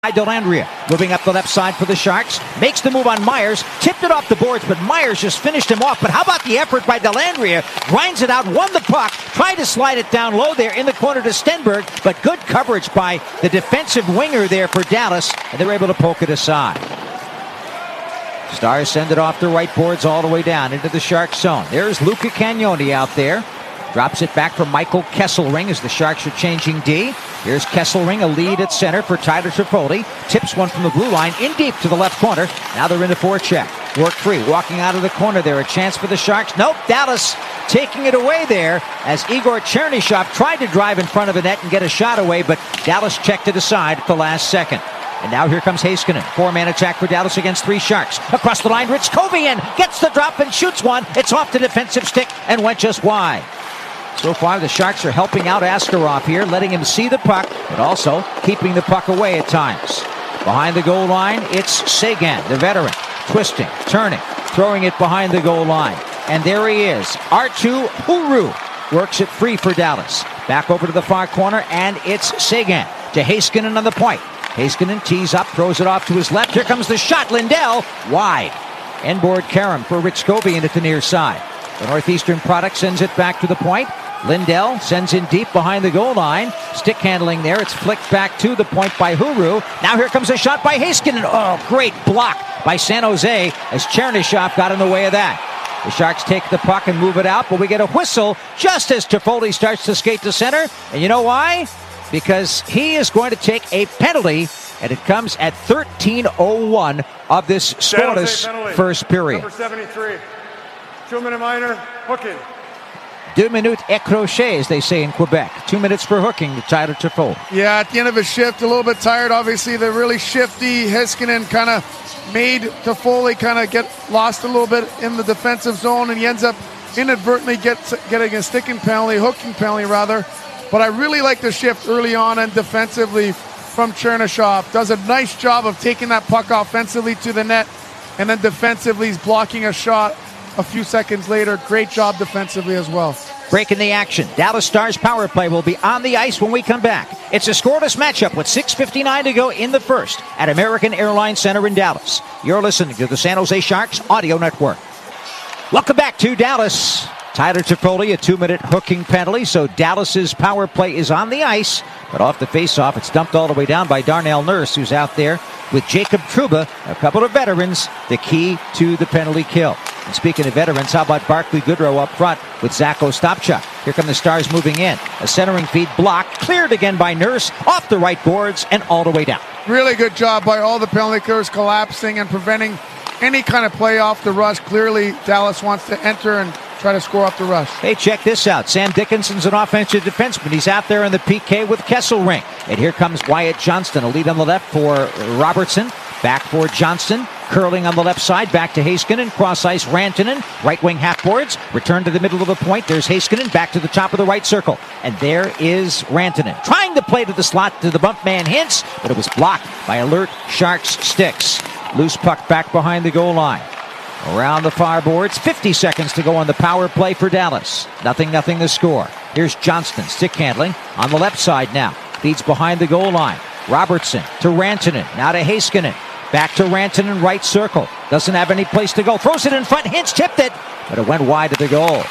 Dellandrea moving up the left side for the Sharks. Makes the move on Myers. Tipped it off the boards, but Myers just finished him off. But how about the effort by Dellandrea? Grinds it out, won the puck. Tried to slide it down low there in the corner to Stenberg. But good coverage by the defensive winger there for Dallas. And they're able to poke it aside. Stars send it off the right boards all the way down into the Sharks zone. There's Luca Cagnoni out there. Drops it back for Michael Kesselring as the Sharks are changing D. Here's Kesselring, a lead at center for Tyler Toffoli. Tips one from the blue line in deep to the left corner. Now they're in the forecheck. Work free, walking out of the corner there. A chance for the Sharks. Nope, Dallas taking it away there as Igor Chernyshov tried to drive in front of the net and get a shot away, but Dallas checked it aside at the last second. And now here comes Heiskanen. Four-man attack for Dallas against three Sharks. Across the line, Richtkovian gets the drop and shoots one. It's off the defensive stick and went just wide. So far, the Sharks are helping out Askarov here, letting him see the puck, but also keeping the puck away at times. Behind the goal line, it's Seguin, the veteran, twisting, turning, throwing it behind the goal line. And there he is. Arttu Huru works it free for Dallas. Back over to the far corner, and it's Seguin to Heiskanen on the point. Heiskanen tees up, throws it off to his left. Here comes the shot, Lindell, wide. Inboard Karam for Richtkovian at the near side. The Northeastern product sends it back to the point. Lindell sends in deep behind the goal line. Stick handling there. It's flicked back to the point by Huru. Now here comes a shot by Heiskanen. Oh, great block by San Jose as Chernyshov got in the way of that. The Sharks take the puck and move it out, but we get a whistle just as Toffoli starts to skate to center. And you know why? Because he is going to take a penalty, and it comes at 13:01 of this scoreless first period. Number 73. 2-minute minor, hooking. 2 minutes et crochet, as they say in Quebec. 2 minutes for hooking to Tyler Toffoli. Yeah, at the end of his shift, a little bit tired. Obviously, the really shifty Heiskanen kind of made Toffoli kind of get lost a little bit in the defensive zone, and he ends up inadvertently getting a sticking penalty, hooking penalty rather. But I really like the shift early on and defensively from Chernyshov. Does a nice job of taking that puck offensively to the net, and then defensively he's blocking a shot a few seconds later. Great job defensively as well. Breaking the action. Dallas Stars power play will be on the ice when we come back. It's a scoreless matchup with 6:59 to go in the first at American Airlines Center in Dallas. You're listening to the San Jose Sharks Audio Network. Welcome back to Dallas. Tyler Toffoli, a 2-minute hooking penalty, so Dallas's power play is on the ice, but off the faceoff, it's dumped all the way down by Darnell Nurse, who's out there with Jacob Trouba, a couple of veterans, the key to the penalty kill. And speaking of veterans, how about Barclay Goodrow up front with Zach Ostapchuk? Here come the Stars moving in. A centering feed block, cleared again by Nurse, off the right boards and all the way down. Really good job by all the penalty killers collapsing and preventing any kind of play off the rush. Clearly, Dallas wants to enter and try to score off the rush. Hey, check this out. Sam Dickinson's an offensive defenseman. He's out there in the PK with Kesselring. And here comes Wyatt Johnston, a lead on the left for Robertson. Back for Johnston. Curling on the left side. Back to Heiskanen. Cross ice Rantanen. Right wing half boards. Return to the middle of the point. There's Heiskanen. Back to the top of the right circle. And there is Rantanen. Trying to play to the slot to the bump man Hintz. But it was blocked by alert Sharks sticks. Loose puck back behind the goal line. Around the far boards, 50 seconds to go on the power play for Dallas. 0-0 the score. Here's Johnston, stick handling on the left side now. Feeds behind the goal line. Robertson to Rantanen, now to Heiskanen. Back to Rantanen, right circle. Doesn't have any place to go. Throws it in front, Hintz tipped it, but it went wide of the goal.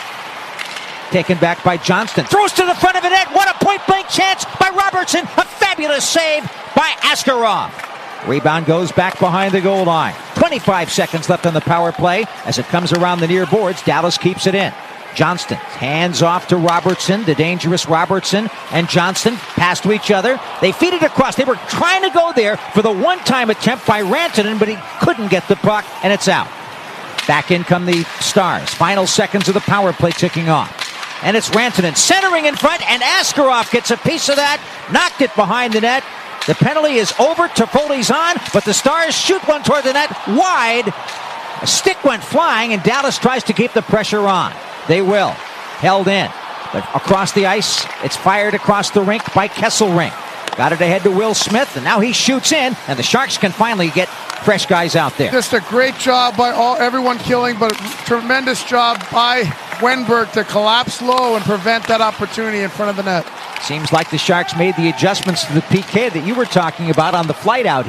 Taken back by Johnston. Throws to the front of the net. What a point-blank chance by Robertson. A fabulous save by Askarov. Rebound goes back behind the goal line. 25 seconds left on the power play. As it comes around the near boards, Dallas keeps it in. Johnston hands off to Robertson, the dangerous Robertson and Johnston pass to each other. They feed it across. They were trying to go there for the one-time attempt by Rantanen, but he couldn't get the puck, and it's out. Back in come the Stars. Final seconds of the power play ticking off. And it's Rantanen centering in front, and Askarov gets a piece of that, knocked it behind the net. The penalty is over. Toffoli's on, but the Stars shoot one toward the net wide. A stick went flying, and Dallas tries to keep the pressure on. They will. Held in. But across the ice, it's fired across the rink by Kesselring. Got it ahead to Will Smith, and now he shoots in, and the Sharks can finally get fresh guys out there. Just a great job by everyone killing, but a tremendous job by Wenberg to collapse low and prevent that opportunity in front of the net. Seems like the Sharks made the adjustments to the PK that you were talking about on the flight out.